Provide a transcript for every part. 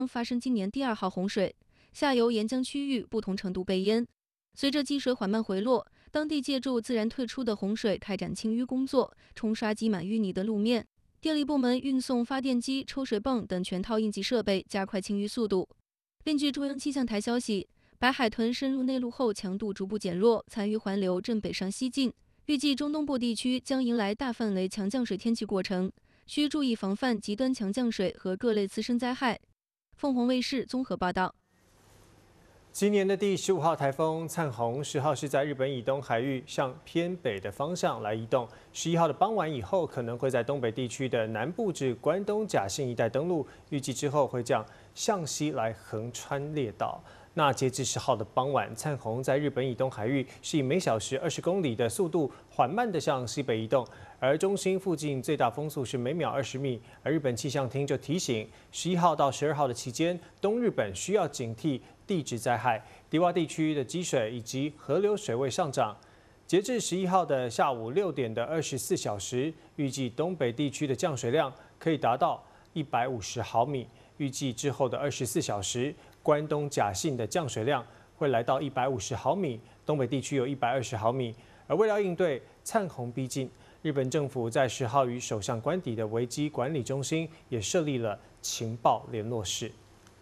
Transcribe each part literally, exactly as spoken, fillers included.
发生今年第二号洪水，下游沿江区域不同程度被淹。随着积水缓慢回落，当地借助自然退出的洪水开展清淤工作，冲刷积满淤泥的路面。电力部门运送发电机、抽水泵等全套应急设备，加快清淤速度。另据中央气象台消息，白海豚深入内陆后强度逐步减弱，残余环流正北上西进，预计中东部地区将迎来大范围强降水天气过程，需注意防范极端强降水和各类次生灾害。凤凰卫视综合报道。 今年的第十五号台风灿鸿，十号是在日本以东海域向偏北的方向来移动，十一号的傍晚以后可能会在东北地区的南部至关东甲信一带登陆，预计之后会将向西来横穿列岛。那截至十号的傍晚，灿鸿在日本以东海域是以每小时二十公里的速度缓慢地向西北移动，而中心附近最大风速是每秒二十米。而日本气象厅就提醒，十一号到十二号的期间，东日本需要警惕地质灾害、低洼地区的积水以及河流水位上涨。截至十一号的下午六点的二十四小时，预计东北地区的降水量可以达到一百五十毫米。预计之后的二十四小时，关东甲信的降水量会来到一百五十毫米，东北地区有一百二十毫米。而为了应对灿鸿逼近，日本政府在十号与首相官邸的危机管理中心也设立了情报联络室。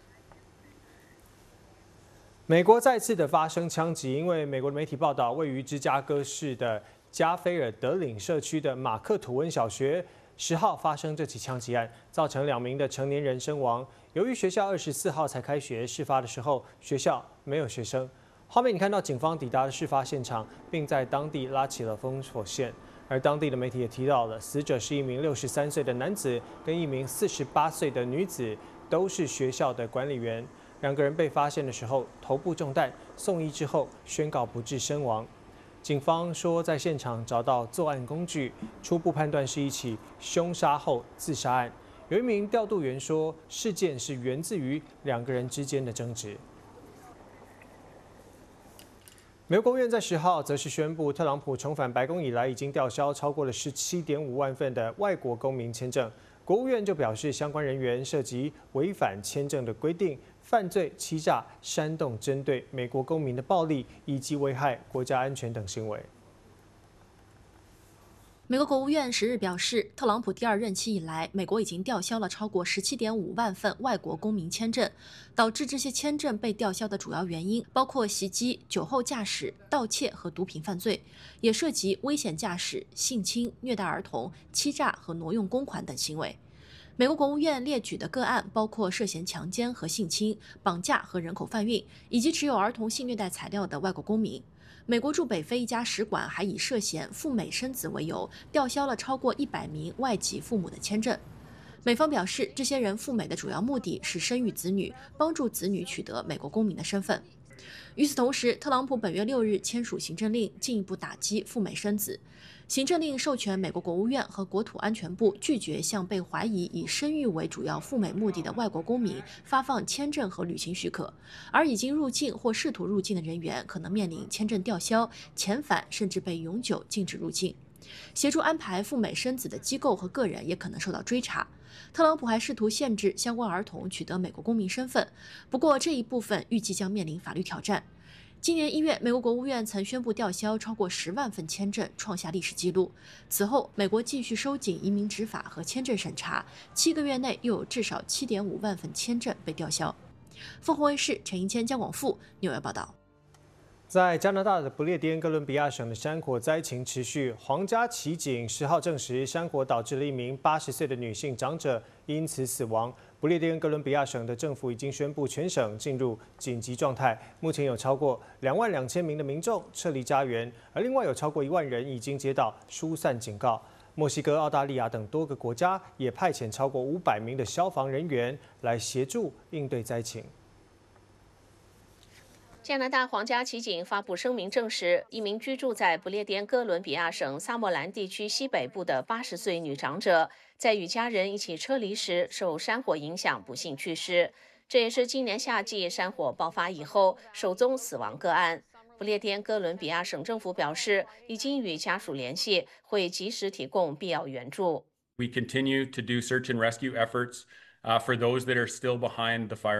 美国再次的发生枪击，因为美国的媒体报道，位于芝加哥市的加菲尔德岭社区的马克吐温小学十号发生这起枪击案，造成两名的成年人身亡。由于学校二十四号才开学，事发的时候学校没有学生。画面你看到警方抵达了事发现场，并在当地拉起了封锁线。而当地的媒体也提到了，死者是一名六十三岁的男子跟一名四十八岁的女子，都是学校的管理员。两个人被发现的时候头部中弹，送医之后宣告不治身亡。警方说，在现场找到作案工具，初步判断是一起凶杀后自杀案。有一名调度员说，事件是源自于两个人之间的争执。美国国务院在十号则是宣布，特朗普重返白宫以来，已经吊销超过了十七点五万份的外国公民签证。国务院就表示，相关人员涉及违反签证的规定、犯罪、欺诈、煽动针对美国公民的暴力以及危害国家安全等行为。 美国国务院十日表示，特朗普第二任期以来，美国已经吊销了超过十七点五万份外国公民签证。导致这些签证被吊销的主要原因包括袭击、酒后驾驶、盗窃和毒品犯罪，也涉及危险驾驶、性侵、虐待儿童、欺诈和挪用公款等行为。美国国务院列举的个案包括涉嫌强奸和性侵、绑架和人口贩运，以及持有儿童性虐待材料的外国公民。美国驻北非一家使馆还以涉嫌赴美生子为由，吊销了超过一百名外籍父母的签证。美方表示，这些人赴美的主要目的是生育子女，帮助子女取得美国公民的身份。与此同时，特朗普本月六日签署行政令，进一步打击赴美生子。行政令授权美国国务院和国土安全部拒绝向被怀疑以生育为主要赴美目的的外国公民发放签证和旅行许可，而已经入境或试图入境的人员可能面临签证吊销、遣返，甚至被永久禁止入境。协助安排赴美生子的机构和个人也可能受到追查。特朗普还试图限制相关儿童取得美国公民身份，不过这一部分预计将面临法律挑战。今年一月，美国国务院曾宣布吊销超过十万份签证，创下历史纪录。此后，美国继续收紧移民执法和签证审查，七个月内又有至少七点五万份签证被吊销。凤凰卫视陈银谦、江广富纽约报道。 在加拿大的不列颠哥伦比亚省的山火灾情持续，皇家骑警十号证实，山火导致了一名八十岁的女性长者因此死亡。不列颠哥伦比亚省的政府已经宣布全省进入紧急状态，目前有超过两万两千名的民众撤离家园，而另外有超过一万人已经接到疏散警告。墨西哥、澳大利亚等多个国家也派遣超过五百名的消防人员来协助应对灾情。 加拿大皇家骑警发布声明证实，一名居住在不列颠哥伦比亚省萨莫兰地区西北部的八十岁女长者，在与家人一起撤离时受山火影响不幸去世。这也是今年夏季山火爆发以后首宗死亡个案。不列颠哥伦比亚省政府表示，已经与家属联系，会及时提供必要援助。 We continue to do search and rescue efforts Uh, for those that are still behind the fire